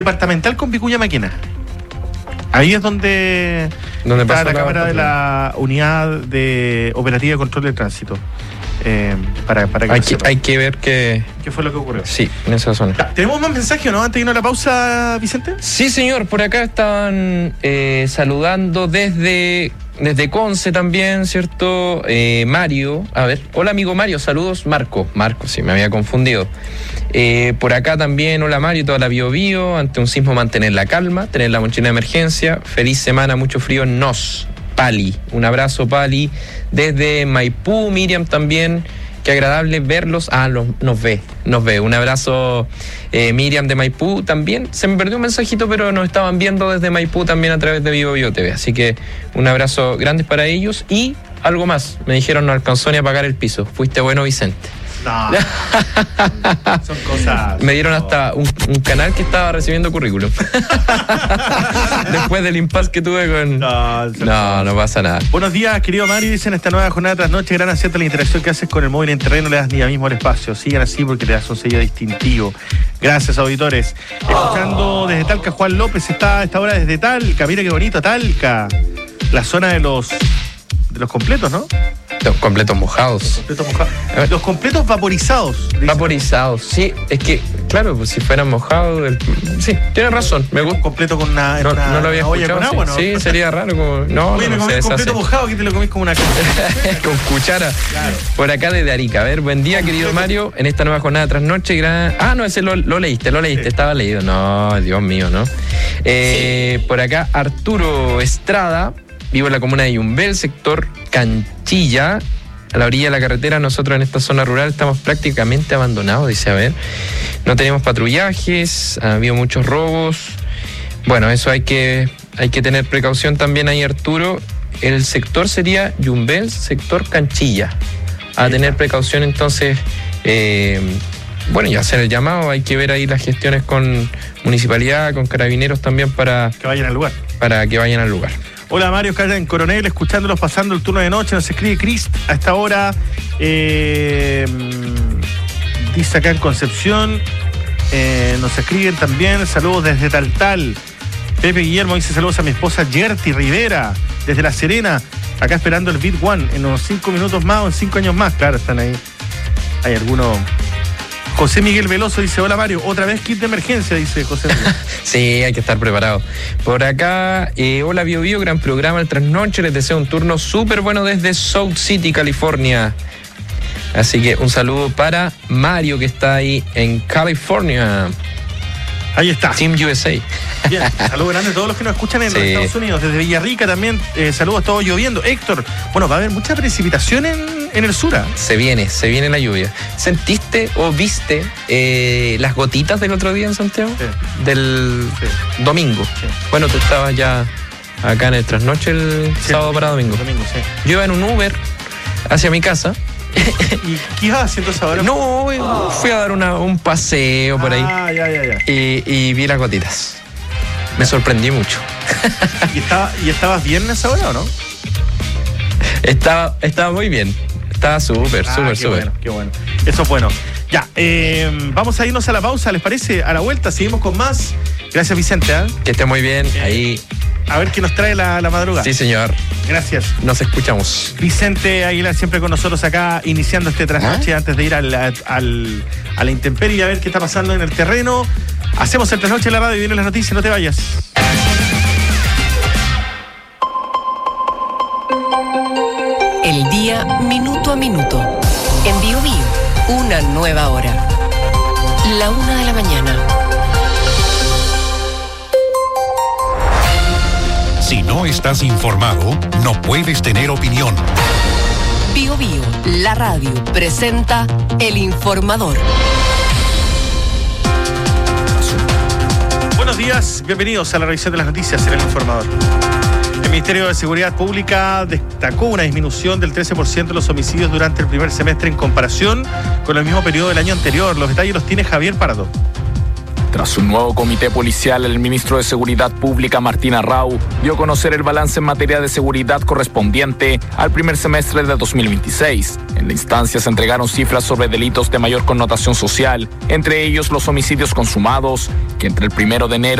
departamental con Vicuña Maquena. Ahí es donde está la cámara de la unidad de operativa de control del tránsito. Para que hay que ver qué fue lo que ocurrió. Sí, en esa zona. ¿Tenemos más mensajes, no? Antes de irnos a la pausa, Vicente. Sí, señor. Por acá estaban saludando desde Conce también, ¿cierto? Mario. A ver. Hola, amigo Mario. Saludos. Marco, sí, me había confundido. Por acá también, hola Mario, toda la Bio. Ante un sismo mantener la calma, tener la mochila de emergencia. Feliz semana, mucho frío. Pali, un abrazo Pali, desde Maipú. Miriam también, qué agradable verlos. Nos ve, un abrazo Miriam de Maipú también. Se me perdió un mensajito, pero nos estaban viendo desde Maipú también a través de Bio TV, así que un abrazo grande para ellos. Y algo más, me dijeron no alcanzó ni a pagar el piso. Fuiste bueno, Vicente. No, son cosas. Me dieron hasta un canal que estaba recibiendo currículum. Después del impasse que tuve con... No pasa nada. Buenos días, querido Mario. Dicen esta nueva jornada tras noche, gran acierto la interacción que haces con el móvil en terreno, le das ni mismo el espacio. Sigan así porque te das un sello distintivo. Gracias, auditores. Escuchando desde Talca, Juan López está a esta hora desde Talca. Mira qué bonito Talca. La zona de los completos, ¿no? Los completos mojados. Los completos vaporizados. Vaporizados, sí. Es que, claro, pues si fueran mojados... Sí, tienes razón. Me gusta. Completo con una no lo había escuchado. Con agua, ¿no? Sí, sería raro. Oye, me comí completo mojado, que te lo comís como una con cuchara. Claro. Por acá desde Arica. A ver, buen día, querido Mario. En esta nueva jornada tras noche. No, ese lo leíste. Sí. Estaba leído. No, Dios mío, ¿no? Sí. Por acá, Arturo Estrada. Vivo en la comuna de Yumbel, sector Canchilla, a la orilla de la carretera. Nosotros en esta zona rural estamos prácticamente abandonados, dice, a ver. No tenemos patrullajes, ha habido muchos robos. Bueno, eso hay que tener precaución también ahí, Arturo. El sector sería Yumbel, sector Canchilla. A tener precaución entonces, bueno, y hacer el llamado. Hay que ver ahí las gestiones con municipalidad, con carabineros también para que vayan al lugar. Hola Mario, acá en Coronel, escuchándolos pasando el turno de noche. Nos escribe Chris a esta hora. Dice acá en Concepción. Nos escriben también. Saludos desde Taltal. Pepe Guillermo dice saludos a mi esposa Yerti Rivera, desde La Serena. Acá esperando el Beat One en unos 5 minutos más o en 5 años más. Claro, están ahí. Hay algunos. José Miguel Veloso dice, hola Mario, otra vez kit de emergencia, dice José Miguel. Sí, hay que estar preparado. Por acá, hola Bio, gran programa el trasnoche, les deseo un turno súper bueno desde South City, California. Así que un saludo para Mario, que está ahí en California. Ahí está. Team USA. Bien, saludos grandes a todos los que nos escuchan en los Estados Unidos. Desde Villarrica también, saludos, todo lloviendo. Héctor, bueno, va a haber mucha precipitación en el sur. Se viene la lluvia. ¿Sentiste o viste las gotitas del otro día en Santiago? Sí. Del domingo. Sí. Bueno, tú estabas ya acá en el trasnoche el sábado para domingo. Yo iba en un Uber hacia mi casa. ¿Y qué ibas haciendo esa hora? No, fui a dar un paseo por ahí. Ya. Y vi las gotitas. Me sorprendí mucho. ¿Y estabas bien en esa hora o no? Estaba muy bien. Estaba súper. Qué bueno. Eso es bueno. Ya, vamos a irnos a la pausa, ¿les parece? A la vuelta, seguimos con más. Gracias, Vicente. Que esté muy bien. Ahí. A ver qué nos trae la madrugada. Sí, señor. Gracias. Nos escuchamos. Vicente Aguilar siempre con nosotros acá, iniciando este trasnoche antes de ir a la intemperie y a ver qué está pasando en el terreno. Hacemos el trasnoche en la radio y vienen las noticias, no te vayas. El día minuto a minuto. En Bio, una nueva hora. 1:00 a.m. Si no estás informado, no puedes tener opinión. Bio, la radio, presenta El Informador. Buenos días, bienvenidos a la revisión de las noticias en El Informador. El Ministerio de Seguridad Pública destacó una disminución del 13% de los homicidios durante el primer semestre en comparación con el mismo periodo del año anterior. Los detalles los tiene Javier Pardo. Tras un nuevo comité policial, el ministro de Seguridad Pública, Martín Arrau, dio a conocer el balance en materia de seguridad correspondiente al primer semestre de 2026. En la instancia se entregaron cifras sobre delitos de mayor connotación social, entre ellos los homicidios consumados, que entre el 1 de enero